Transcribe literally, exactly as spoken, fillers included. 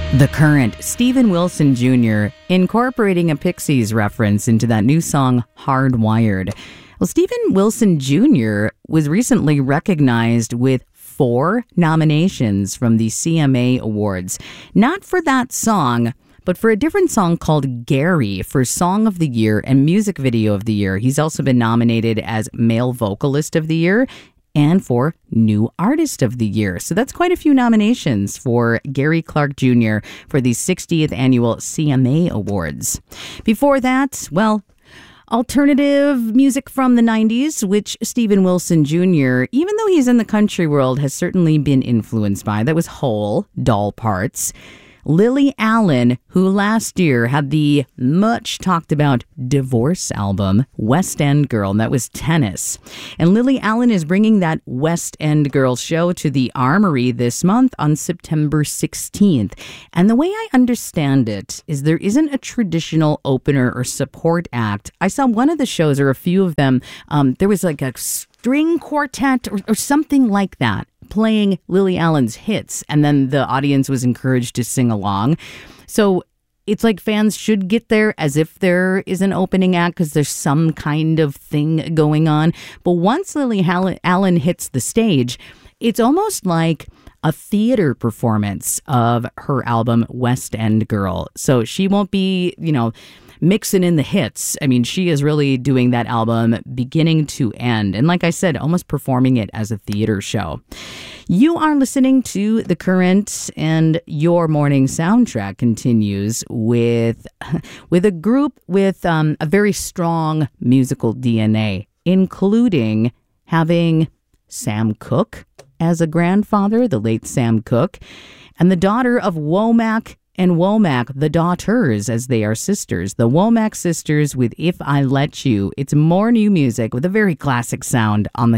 The Current, Steven Wilson Junior, incorporating a Pixies reference into that new song, Hardwired. Well, Steven Wilson Junior was recently recognized with four nominations from the C M A Awards. Not for that song, but for a different song called Gary for Song of the Year and Music Video of the Year. He's also been nominated as Male Vocalist of the Year and for New Artist of the Year. So that's quite a few nominations for Gary Clark Junior for the sixtieth Annual C M A Awards. Before that, well, alternative music from the nineties, which Steven Wilson Junior, even though he's in the country world, has certainly been influenced by. That was Hole, Doll Parts. Lily Allen, who last year had the much talked about divorce album, West End Girl, and that was Tennis. And Lily Allen is bringing that West End Girl show to the Armory this month on September sixteenth. And the way I understand it is there isn't a traditional opener or support act. I saw one of the shows, or a few of them, um, there was like a string quartet or, or something like that, playing Lily Allen's hits, and then the audience was encouraged to sing along. So it's like fans should get there as if there is an opening act because there's some kind of thing going on. But once Lily Allen hits the stage, it's almost like a theater performance of her album West End Girl. So she won't be, you know, mixing in the hits. I mean, she is really doing that album beginning to end. And like I said, almost performing it as a theater show. You are listening to The Current, and your morning soundtrack continues with, with a group with um, a very strong musical D N A, including having Sam Cooke as a grandfather, the late Sam Cooke, and the daughter of Womack and Womack, the daughters, as they are sisters. The Womack sisters with If I Let You. It's more new music with a very classic sound on the